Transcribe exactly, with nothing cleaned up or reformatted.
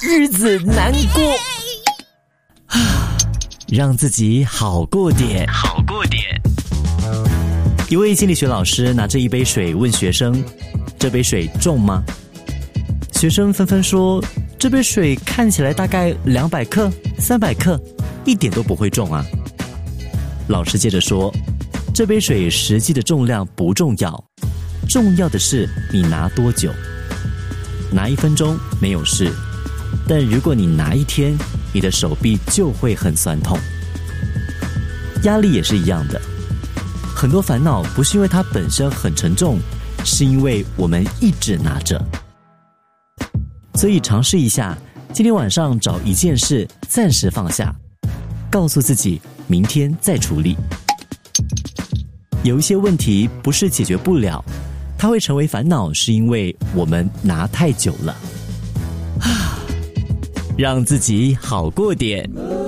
日子难过。让自己好过点，好过点。一位心理学老师拿着一杯水问学生：“这杯水重吗？”学生纷纷说：“这杯水看起来大概两百克、三百克，一点都不会重啊。”老师接着说：“这杯水实际的重量不重要，重要的是你拿多久。拿一分钟没有事，但如果你拿一天，你的手臂就会很酸痛。压力也是一样的，很多烦恼不是因为它本身很沉重，是因为我们一直拿着。所以尝试一下，今天晚上找一件事暂时放下，告诉自己明天再处理。有一些问题不是解决不了，它会成为烦恼，是因为我们拿太久了。让自己好过点。